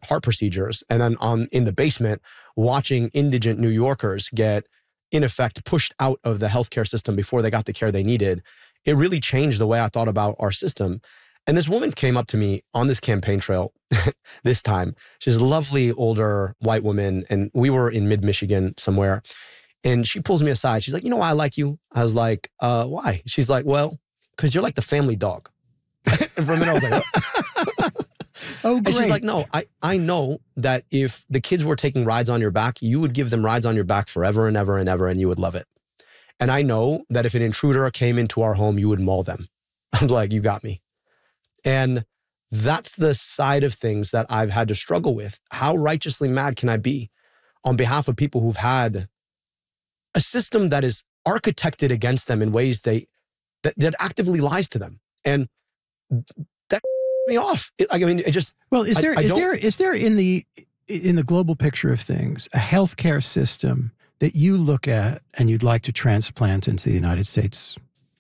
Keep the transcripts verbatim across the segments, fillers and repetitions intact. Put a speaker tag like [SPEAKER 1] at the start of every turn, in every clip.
[SPEAKER 1] heart procedures. And then on in the basement, watching indigent New Yorkers get, in effect, pushed out of the healthcare system before they got the care they needed. It really changed the way I thought about our system. And this woman came up to me on this campaign trail this time. She's a lovely older white woman, and we were in mid-Michigan somewhere. And she pulls me aside. She's like, you know why I like you? I was like, uh, why? She's like, well, because you're like the family dog. And for a minute, I was like, what?
[SPEAKER 2] Oh, great.
[SPEAKER 1] And she's like, no, I, I know that if the kids were taking rides on your back, you would give them rides on your back forever and ever and ever, and you would love it. And I know that if an intruder came into our home, you would maul them. I'm like, you got me. And that's the side of things that I've had to struggle with. How righteously mad can I be on behalf of people who've had a system that is architected against them in ways they that, that actively lies to them? And that me off. It, I mean, it just
[SPEAKER 2] well. Is there
[SPEAKER 1] I, I
[SPEAKER 2] is there is there in the in the global picture of things a healthcare system that you look at and you'd like to transplant into the United States?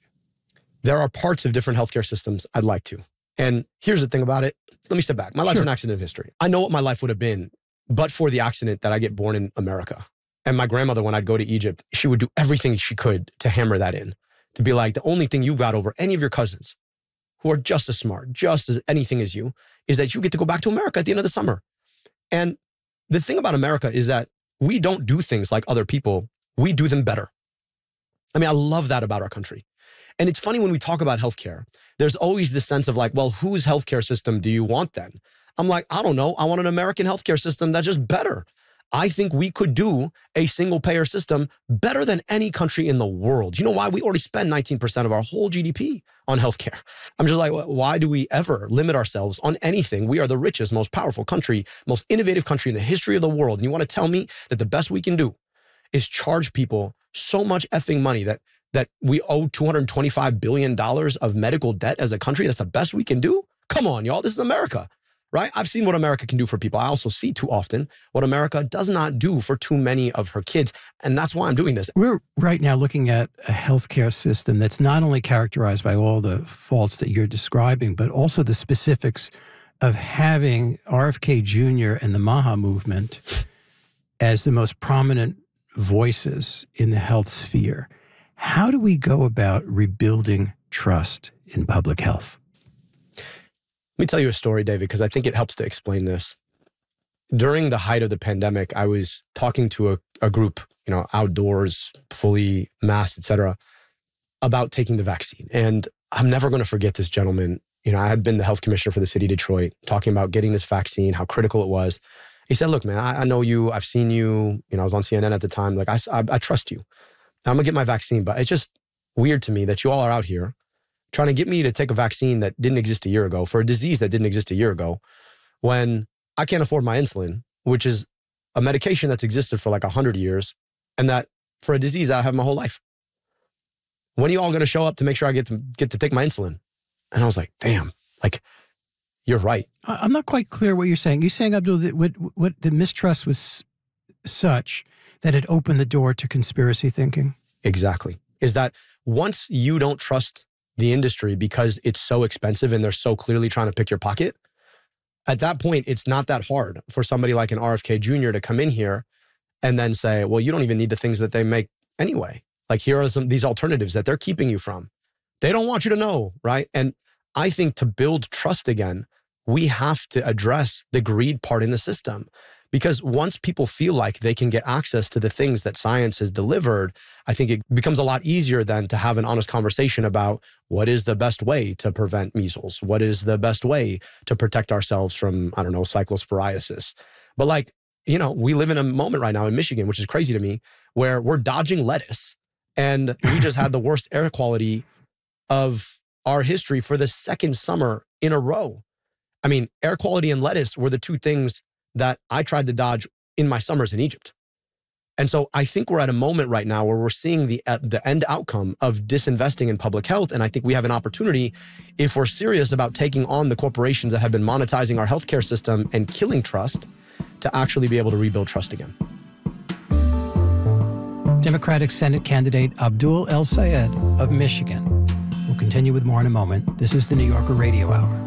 [SPEAKER 1] There are parts of different healthcare systems I'd like to. And here's the thing about it. Let me step back. My life's
[SPEAKER 2] Sure.
[SPEAKER 1] an accident of history. I know what my life would have been, but for the accident that I get born in America. And my grandmother, when I'd go to Egypt, she would do everything she could to hammer that in, to be like, the only thing you've got over any of your cousins who are just as smart, just as anything as you, is that you get to go back to America at the end of the summer. And the thing about America is that we don't do things like other people. We do them better. I mean, I love that about our country. And it's funny when we talk about healthcare, there's always this sense of like, well, whose healthcare system do you want then? I'm like, I don't know. I want an American healthcare system that's just better. I think we could do a single payer system better than any country in the world. You know why? We already spend nineteen percent of our whole G D P on healthcare. I'm just like, why do we ever limit ourselves on anything? We are the richest, most powerful country, most innovative country in the history of the world. And you want to tell me that the best we can do is charge people so much effing money that that we owe two hundred twenty-five billion dollars of medical debt as a country? That's the best we can do? Come on, y'all. This is America. Right? I've seen what America can do for people. I also see too often what America does not do for too many of her kids. And that's why I'm doing this.
[SPEAKER 2] We're right now looking at a healthcare system that's not only characterized by all the faults that you're describing, but also the specifics of having R F K Junior and the MAHA movement as the most prominent voices in the health sphere. How do we go about rebuilding trust in public health?
[SPEAKER 1] Let me tell you a story, David, because I think it helps to explain this. During the height of the pandemic, I was talking to a, a group, you know, outdoors, fully masked, et cetera, about taking the vaccine. And I'm never going to forget this gentleman. You know, I had been the health commissioner for the city of Detroit, talking about getting this vaccine, how critical it was. He said, look, man, I, I know you. I've seen you. You know, I was on C N N at the time. Like, I, I, I trust you. I'm going to get my vaccine, but it's just weird to me that you all are out here trying to get me to take a vaccine that didn't exist a year ago for a disease that didn't exist a year ago when I can't afford my insulin, which is a medication that's existed for like a hundred years and that for a disease I have my whole life. When are you all going to show up to make sure I get to get to take my insulin? And I was like, damn, like, you're right.
[SPEAKER 2] I'm not quite clear what you're saying. You're saying, Abdul, that what, what the mistrust was such that it opened the door to conspiracy thinking?
[SPEAKER 1] Exactly. Is that once you don't trust the industry because it's so expensive and they're so clearly trying to pick your pocket, at that point, it's not that hard for somebody like an R F K Junior to come in here and then say, well, you don't even need the things that they make anyway. Like, here are some these alternatives that they're keeping you from. They don't want you to know, right? And I think to build trust again, we have to address the greed part in the system. Because once people feel like they can get access to the things that science has delivered, I think it becomes a lot easier then to have an honest conversation about what is the best way to prevent measles? What is the best way to protect ourselves from, I don't know, cyclosporiasis? But like, you know, we live in a moment right now in Michigan, which is crazy to me, where we're dodging lettuce. And we just had the worst air quality of our history for the second summer in a row. I mean, air quality and lettuce were the two things that I tried to dodge in my summers in Egypt. And so I think we're at a moment right now where we're seeing the uh, the end outcome of disinvesting in public health. And I think we have an opportunity, if we're serious about taking on the corporations that have been monetizing our healthcare system and killing trust, to actually be able to rebuild trust again.
[SPEAKER 2] Democratic Senate candidate Abdul El-Sayed of Michigan. We'll continue with more in a moment. This is the New Yorker Radio Hour.